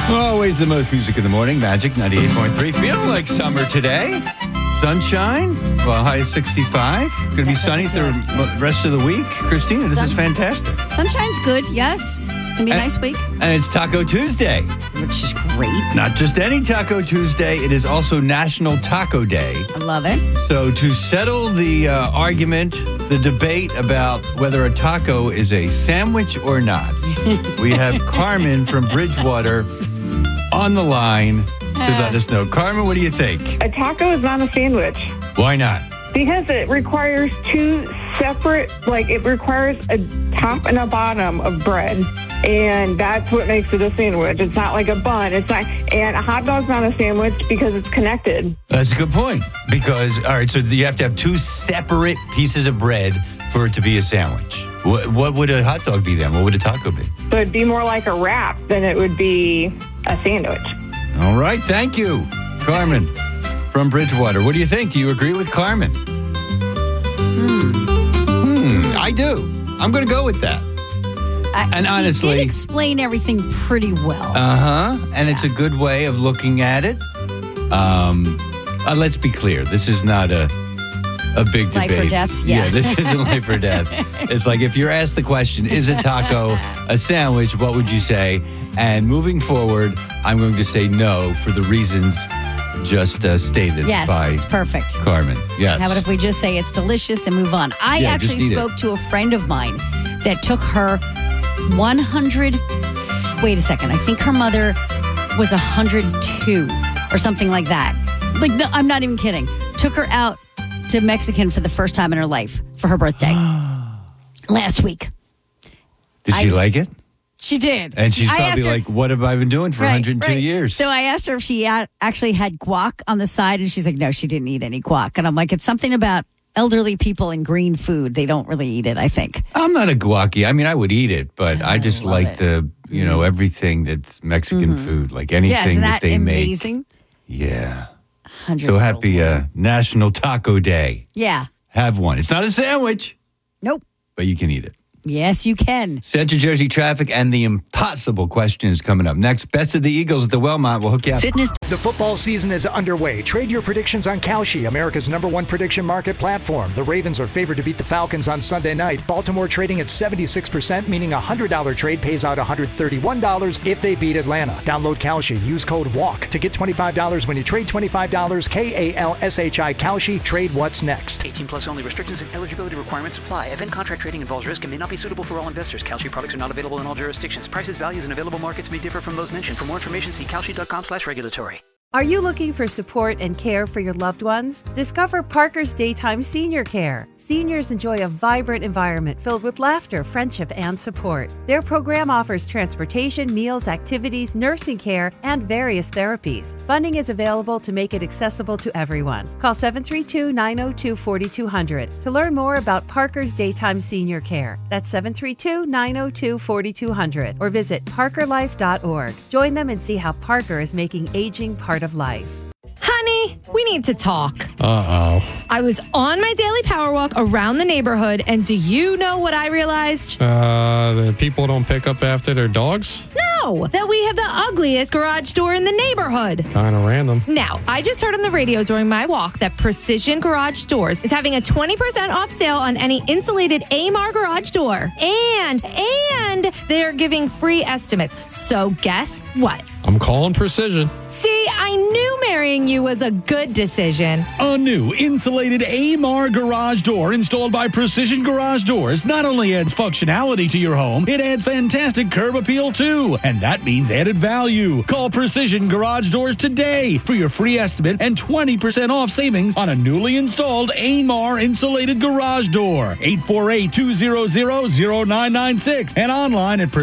Always the most music in the morning. Magic 98.3. Feel like summer today. Sunshine. Well, high is 65. Going to be sunny the rest of the week. Christina, this is fantastic. Sunshine's good, yes. Going to be a nice week. And it's Taco Tuesday. Which is great. Not just any Taco Tuesday. It is also National Taco Day. I love it. So to settle the argument, the debate about whether a taco is a sandwich or not, we have Carmen from Bridgewater on the line to let us know. Carmen, what do you think? A taco is not a sandwich. Why not? Because it requires two separate, it requires a top and a bottom of bread. And that's what makes it a sandwich. It's not like a bun. It's not, and a hot dog's not a sandwich because it's connected. That's a good point. Because, all right, so you have to have two separate pieces of bread for it to be a sandwich. What would a hot dog be then? What would a taco be? So it'd be more like a wrap than it would be a sandwich. All right, thank you, Carmen from Bridgewater. What do you think? Do you agree with Carmen? I do. I'm going to go with that. And honestly, she did explain everything pretty well. And it's a good way of looking at it. Let's be clear. This is not a big debate. Life or death? Yeah. This isn't life or death. It's like if you're asked the question, is a taco a sandwich, what would you say? And moving forward, I'm going to say no for the reasons just stated by it's perfect. Carmen. Yes. How about if we just say it's delicious and move on? I actually spoke to a friend of mine that took her 100. Wait a second. I think her mother was 102 or something like that. No, I'm not even kidding. Took her out to Mexican for the first time in her life for her birthday last week. Did she like it? She did. And she's probably like, what have I been doing for 102 years? So I asked her if she actually had guac on the side, and she's like, no, she didn't eat any guac. And I'm like, it's something about elderly people and green food. They don't really eat it, I think. I'm not a guaci. I mean, I would eat it, but I just like the, everything that's Mexican food, like anything that they make. Amazing? Yeah. So happy National Taco Day. Yeah. Have one. It's not a sandwich. Nope. But you can eat it. Yes, you can. Central Jersey traffic and the impossible question is coming up next. Best of the Eagles at the Wellmont. We'll hook you up. Fitness. The football season is underway. Trade your predictions on Kalshi, America's #1 prediction market platform. The Ravens are favored to beat the Falcons on Sunday night. Baltimore trading at 76%, meaning a $100 trade pays out $131 if they beat Atlanta. Download Kalshi. Use code WALK to get $25 when you trade $25. KALSHI Kalshi. Trade what's next. 18 plus only. Restrictions and eligibility requirements apply. Event contract trading involves risk and may not be suitable for all investors. Kalshi products are not available in all jurisdictions. Prices, values, and available markets may differ from those mentioned. For more information, see kalshi.com/regulatory. Are you looking for support and care for your loved ones? Discover Parker's Daytime Senior Care. Seniors enjoy a vibrant environment filled with laughter, friendship, and support. Their program offers transportation, meals, activities, nursing care, and various therapies. Funding is available to make it accessible to everyone. Call 732-902-4200 to learn more about Parker's Daytime Senior Care. That's 732-902-4200 or visit parkerlife.org. Join them and see how Parker is making aging part of life. Honey, we need to talk. Uh-oh. I was on my daily power walk around the neighborhood, and do you know what I realized? The people don't pick up after their dogs? No, that we have the ugliest garage door in the neighborhood. Kind of random. Now, I just heard on the radio during my walk that Precision Garage Doors is having a 20% off sale on any insulated AMAR garage door. And they're giving free estimates. So guess what? I'm calling Precision. See, I knew marrying you was a good decision. A new insulated AMAR garage door installed by Precision Garage Doors not only adds functionality to your home, it adds fantastic curb appeal too. And that means added value. Call Precision Garage Doors today for your free estimate and 20% off savings on a newly installed AMAR insulated garage door. 848-200-0996 and online at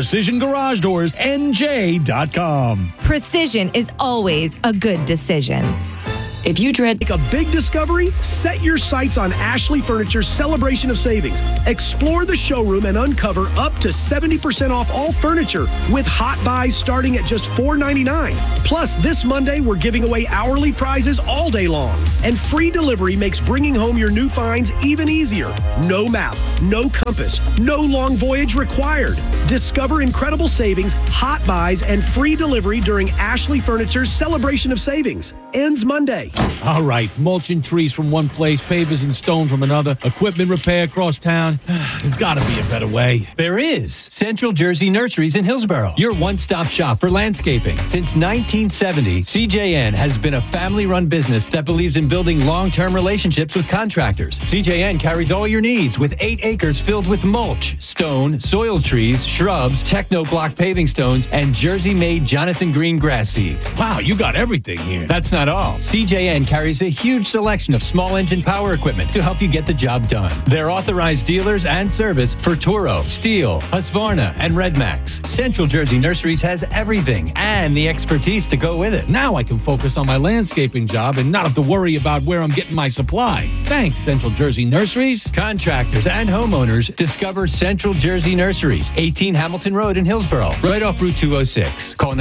PrecisionGarageDoorsNJ.com. Precision is always a good decision. If you dread a big discovery, set your sights on Ashley Furniture's Celebration of Savings. Explore the showroom and uncover up to 70% off all furniture with hot buys starting at just $4.99. Plus, this Monday, we're giving away hourly prizes all day long. And free delivery makes bringing home your new finds even easier. No map, no compass, no long voyage required. Discover incredible savings, hot buys, and free delivery during Ashley Furniture's Celebration of Savings. Ends Monday. All right, mulching trees from one place, pavers and stone from another, equipment repair across town. There's got to be a better way. There is. Central Jersey Nurseries in Hillsborough, your one-stop shop for landscaping. Since 1970, CJN has been a family-run business that believes in building long-term relationships with contractors. CJN carries all your needs with 8 acres filled with mulch, stone, soil trees, shrubs, Techno-Block paving stones, and Jersey-made Jonathan Green grass seed. Wow, you got everything here. That's not all. CJN carries a huge selection of small engine power equipment to help you get the job done. They're authorized dealers and service for Toro, Steel, Husqvarna, and Redmax. Central Jersey Nurseries has everything and the expertise to go with it. Now I can focus on my landscaping job and not have to worry about where I'm getting my supplies. Thanks, Central Jersey Nurseries. Contractors and homeowners discover Central Jersey Nurseries, 18 Hamilton Road in Hillsborough, right off Route 206. Call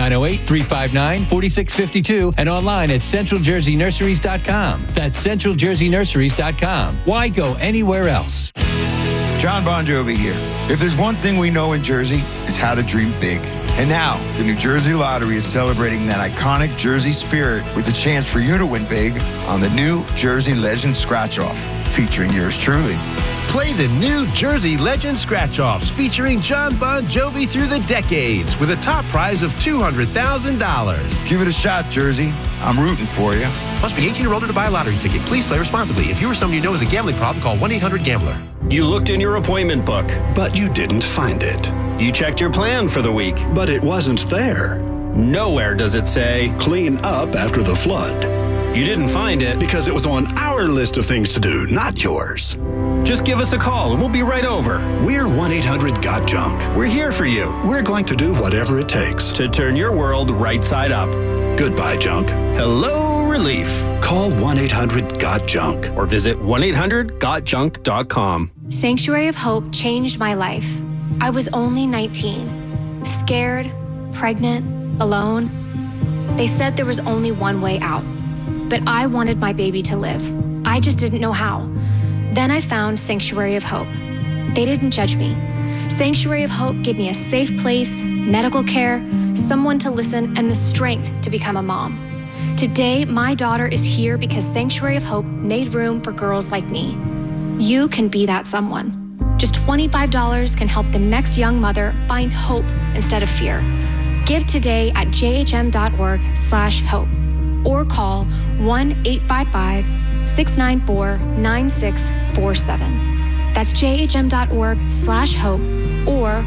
908-359-4652 and online at centraljerseynurseries.com. That's centraljerseynurseries.com. Why go anywhere else? John Bon Jovi here. If there's one thing we know in Jersey, it's how to dream big. And now, the New Jersey Lottery is celebrating that iconic Jersey spirit with a chance for you to win big on the New Jersey Legend Scratch-Off, featuring yours truly. Play the New Jersey Legend Scratch-Offs featuring John Bon Jovi through the decades with a top prize of $200,000. Give it a shot, Jersey. I'm rooting for you. Must be 18 or older to buy a lottery ticket. Please play responsibly. If you or someone you know has a gambling problem, call 1-800-GAMBLER. You looked in your appointment book, but you didn't find it. You checked your plan for the week, but it wasn't there. Nowhere does it say, clean up after the flood. You didn't find it because it was on our list of things to do, not yours. Just give us a call and we'll be right over. We're 1-800-GOT-JUNK. We're here for you. We're going to do whatever it takes to turn your world right side up. Goodbye, junk. Hello, relief. Call 1-800-GOT-JUNK or visit 1-800-GOT-JUNK.com. Sanctuary of Hope changed my life. I was only 19, scared, pregnant, alone. They said there was only one way out, but I wanted my baby to live. I just didn't know how. Then I found Sanctuary of Hope. They didn't judge me. Sanctuary of Hope gave me a safe place, medical care, someone to listen, and the strength to become a mom. Today, my daughter is here because Sanctuary of Hope made room for girls like me. You can be that someone. Just $25 can help the next young mother find hope instead of fear. Give today at jhm.org/hope or call 1-855-694-9647. That's jhm.org/hope or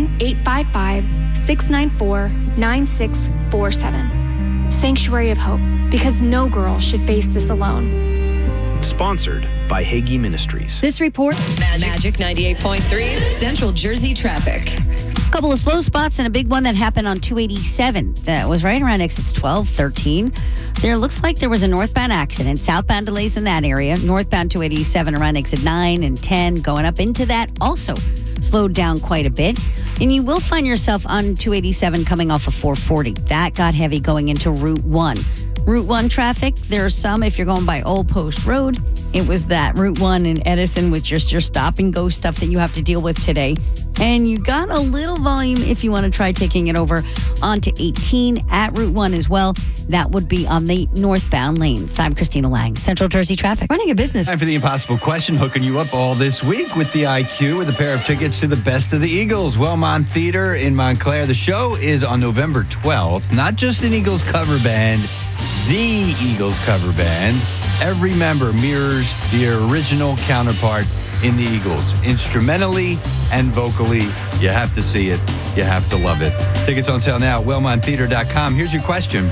1-855-694-9647. Sanctuary of Hope, because no girl should face this alone. Sponsored by Hagee Ministries. This report, Magic 98.3 Central Jersey traffic. A couple of slow spots and a big one that happened on 287. That was right around exits 12, 13. There looks like there was a northbound accident. Southbound delays in that area. Northbound 287 around exit 9 and 10. Going up into that also slowed down quite a bit. And you will find yourself on 287 coming off of 440. That got heavy going into Route 1. Route 1 traffic, there are some if you're going by Old Post Road. It was that Route 1 in Edison with just your stop and go stuff that you have to deal with today. And you got a little volume if you want to try taking it over onto 18 at Route 1 as well. That would be on the northbound lanes. I'm Christina Lang, Central Jersey Traffic. Running a business. Time for the impossible question, hooking you up all this week with the IQ with a pair of tickets to the Best of the Eagles, Wellmont Theater in Montclair. The show is on November 12th. Not just an Eagles cover band, the Eagles cover band. Every member mirrors the original counterpart in the Eagles, instrumentally and vocally. You have to see it. You have to love it. Tickets on sale now at wellmonttheater.com. Here's your question.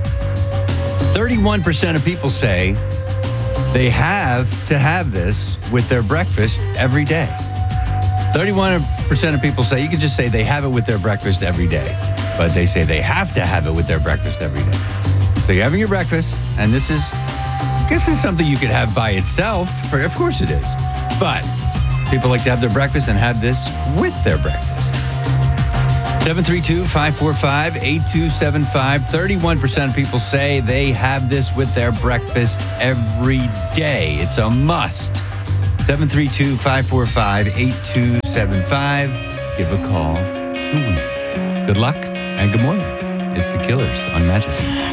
31% of people say they have to have this with their breakfast every day. 31% of people say, you can just say they have it with their breakfast every day, but they say they have to have it with their breakfast every day. So you're having your breakfast, and this is This is something you could have by itself. Of course it is. But people like to have their breakfast and have this with their breakfast. 732-545-8275. 31% of people say they have this with their breakfast every day. It's a must. 732-545-8275. Give a call to win. Good luck and good morning. It's the Killers on Magic.